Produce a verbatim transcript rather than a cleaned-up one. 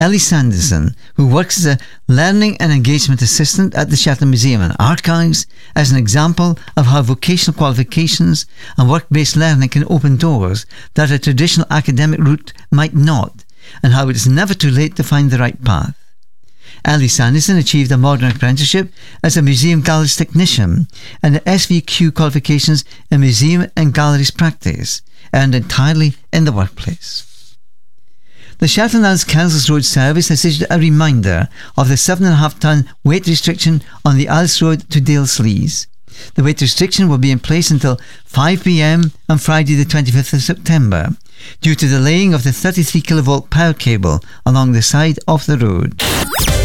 Ellie Sanderson, who works as a Learning and Engagement Assistant at the Shetland Museum and Archives, as an example of how vocational qualifications and work-based learning can open doors that a traditional academic route might not, and how it is never too late to find the right path. Ellie Sanderson achieved a modern apprenticeship as a museum galleries technician and the S V Q qualifications in museum and galleries practice, earned entirely in the workplace. The Shetland Islands Kelsals Road service has issued a reminder of the seven point five tonne weight restriction on the Isles Road to Dale Slees. The weight restriction will be in place until five p m on Friday the twenty-fifth of September, due to the laying of the thirty-three kilovolt power cable along the side of the road.